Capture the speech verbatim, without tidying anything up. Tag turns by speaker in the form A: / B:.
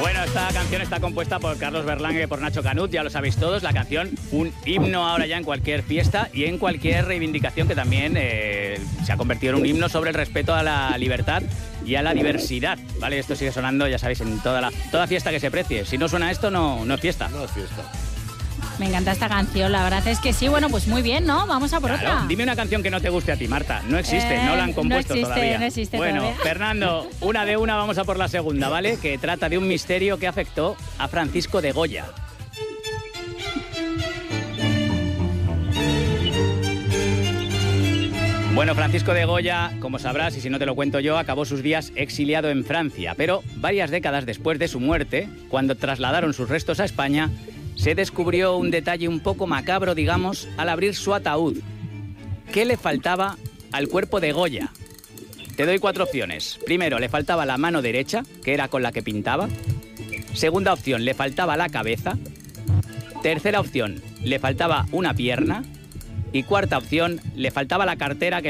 A: Bueno, esta canción está compuesta por Carlos Berlanga y por Nacho Canut, ya lo sabéis todos. La canción, un himno ahora ya en cualquier fiesta y en cualquier reivindicación, que también eh, se ha convertido en un himno sobre el respeto a la libertad y a la diversidad, ¿vale? Esto sigue sonando, ya sabéis, en toda, la, toda fiesta que se precie. Si no suena esto, no, no es fiesta.
B: No es fiesta.
C: Me encanta esta canción, la verdad es que sí. Bueno, pues muy bien, ¿no? Vamos a por
A: Claro,
C: otra.
A: Dime una canción que no te guste a ti, Marta. No existe,
C: Eh,
A: no la han compuesto
C: no existe,
A: todavía.
C: no existe
A: bueno,
C: todavía.
A: Fernando, una de una, vamos a por la segunda, ¿vale? Que trata de un misterio que afectó a Francisco de Goya. Bueno, Francisco de Goya, como sabrás, y si no te lo cuento yo, acabó sus días exiliado en Francia, pero varias décadas después de su muerte, cuando trasladaron sus restos a España, se descubrió un detalle un poco macabro, digamos, al abrir su ataúd. ¿Qué le faltaba al cuerpo de Goya? Te doy cuatro opciones. Primero, le faltaba la mano derecha, que era con la que pintaba. Segunda opción, le faltaba la cabeza. Tercera opción, le faltaba una pierna. Y cuarta opción, le faltaba la cartera que